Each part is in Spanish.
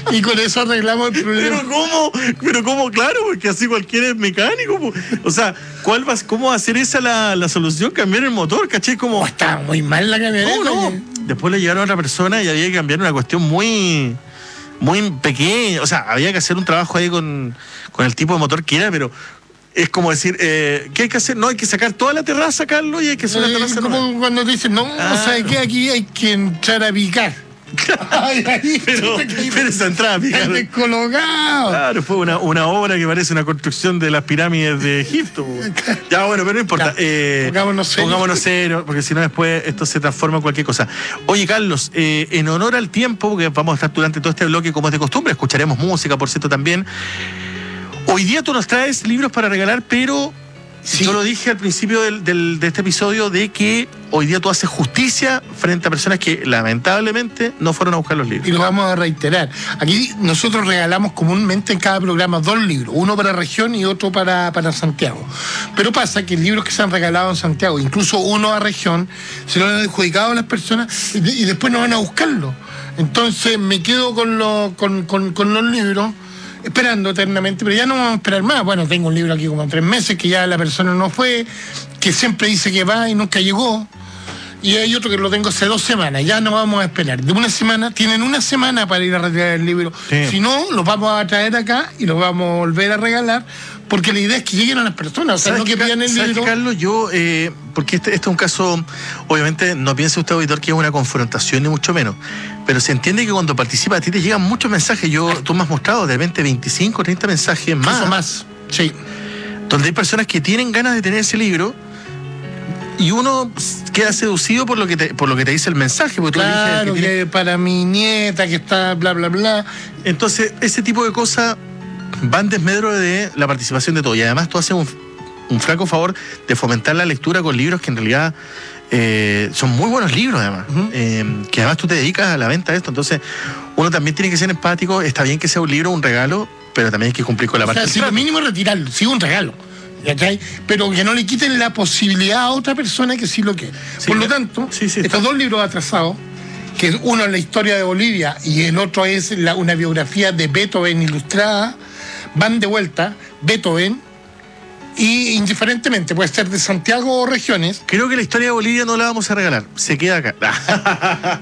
Y con eso arreglamos el problema. Pero cómo, claro, porque así cualquiera es mecánico. O sea, ¿cómo va a ser esa la solución? Cambiar el motor, ¿cachai? Como... Estaba muy mal la camioneta. No. Después le llegaron a otra persona y había que cambiar una cuestión muy pequeña. O sea, había que hacer un trabajo ahí con el tipo de motor que era, pero es como decir, ¿qué hay que hacer? No, hay que sacar toda la terraza, Carlos, y hay que hacer una terraza como nueva. cuando te dicen, ¿sabes qué? Aquí hay que entrar a picar. pero esa entrada a picar. Descolocado. Claro, fue una obra que parece una construcción de las pirámides de Egipto. Ya, bueno, pero no importa. Pongámonos serios, porque si no después esto se transforma en cualquier cosa. Oye, Carlos, en honor al tiempo, porque vamos a estar durante todo este bloque como es de costumbre, escucharemos música, por cierto, también. Hoy día tú nos traes libros para regalar, pero sí. Yo lo dije al principio de este episodio de que hoy día tú haces justicia frente a personas que lamentablemente no fueron a buscar los libros. Y lo vamos a reiterar. Aquí nosotros regalamos comúnmente en cada programa 2 libros, uno para región y otro para Santiago. Pero pasa que los libros que se han regalado en Santiago, incluso uno a región, se lo han adjudicado a las personas y después no van a buscarlo. Entonces me quedo con los libros esperando eternamente, pero ya no vamos a esperar más. Bueno, tengo un libro aquí como 3 meses que ya la persona no fue, que siempre dice que va y nunca llegó, y hay otro que lo tengo hace 2 semanas. Ya no vamos a esperar. De una semana, tienen una semana para ir a retirar el libro. Sí. Si no, los vamos a traer acá y los vamos a volver a regalar, porque la idea es que lleguen a las personas, o sea, no que pidan el libro. Carlos, yo, porque este es un caso, obviamente, no piense usted, auditor, que es una confrontación, ni mucho menos, pero se entiende que cuando participa a ti te llegan muchos mensajes. Tú me has mostrado de repente 25, 30 mensajes más. Eso más, sí. Donde hay personas que tienen ganas de tener ese libro y uno queda seducido por lo que te dice el mensaje. Porque claro, tú que para mi nieta que está bla, bla, bla. Entonces, ese tipo de cosas van desmedro de la participación de todos. Y además tú haces un flaco favor de fomentar la lectura con libros que en realidad son muy buenos libros, además. Que además tú te dedicas a la venta de esto. Entonces, uno también tiene que ser empático. Está bien que sea un libro, un regalo, pero también hay que cumplir con la parte. Si lo mínimo es retirarlo, sí, un regalo. ¿Okay? Pero que no le quiten la posibilidad a otra persona que sí lo quiere. Sí, por lo tanto, estos 2 libros atrasados, que uno es la historia de Bolivia y el otro es una biografía de Beethoven ilustrada, van de vuelta. Beethoven, y indiferentemente puede ser de Santiago o regiones. Creo que la historia de Bolivia no la vamos a regalar, se queda acá.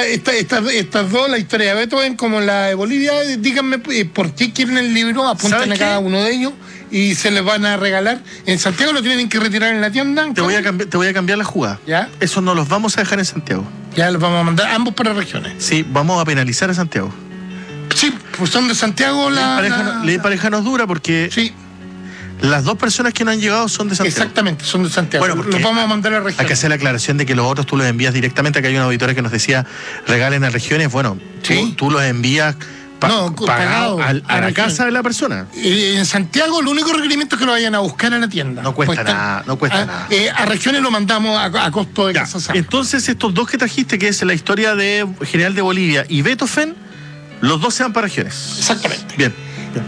Estas 2, la historia de Beethoven como la de Bolivia, díganme por qué quieren el libro, apunten a cada uno de ellos y se les van a regalar. En Santiago lo tienen que retirar en la tienda. Te voy a cambiar la jugada. ¿Ya? Eso no los vamos a dejar en Santiago. Ya los vamos a mandar ambos para regiones. Sí, vamos a penalizar a Santiago. Sí, pues son de Santiago Ley pareja nos dura porque sí. Las 2 personas que no han llegado son de Santiago. Exactamente, son de Santiago. Bueno, los vamos a mandar a regiones. Hay que hacer la aclaración de que los otros tú los envías directamente. Acá hay una auditora que nos decía regalen a regiones. Bueno, ¿sí? tú los envías pagado a la casa de la persona. En Santiago el único requerimiento es que lo vayan a buscar a la tienda. No cuesta nada. A regiones lo mandamos a costo de casa. Entonces estos 2 que trajiste, que es la historia general de Bolivia y Beethoven, los 2 se van para regiones. Exactamente. Bien.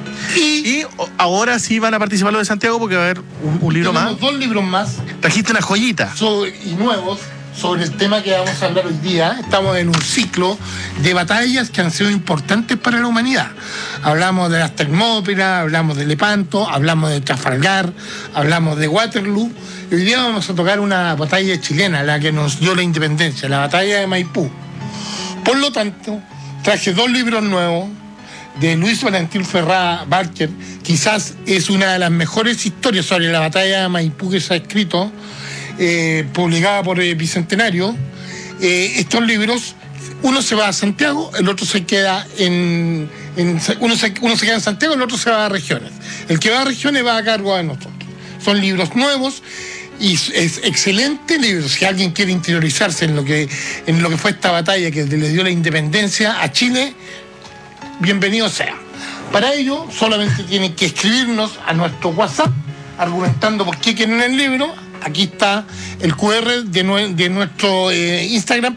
Y ahora sí van a participar los de Santiago porque va a haber un libro más. Tenemos 2 libros más. Trajiste una joyita. Y nuevos sobre el tema que vamos a hablar hoy día. Estamos en un ciclo de batallas que han sido importantes para la humanidad. Hablamos de las Termópilas, hablamos de Lepanto, hablamos de Trafalgar, hablamos de Waterloo. Y hoy día vamos a tocar una batalla chilena, la que nos dio la independencia, la batalla de Maipú. Por lo tanto, traje 2 libros nuevos de Luis Valentín Ferrá Barker. Quizás es una de las mejores historias sobre la batalla de Maipú que se ha escrito, publicada por Bicentenario. Estos libros, uno se va a Santiago, el otro se queda uno se queda en Santiago, el otro se va a regiones. El que va a regiones va a cargo de nosotros. Son libros nuevos y es excelente libro. Si alguien quiere interiorizarse en lo que fue esta batalla que le dio la independencia a Chile, bienvenido sea. Para ello, solamente tienen que escribirnos a nuestro WhatsApp argumentando por qué quieren el libro. Aquí está el QR de nuestro Instagram,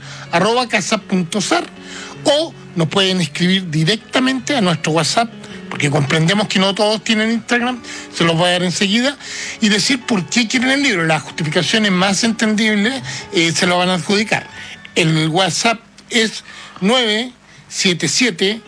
@casa.sar, o nos pueden escribir directamente a nuestro WhatsApp, porque comprendemos que no todos tienen Instagram, se los voy a dar enseguida, y decir por qué quieren el libro. Las justificaciones más entendibles se lo van a adjudicar. El WhatsApp es 977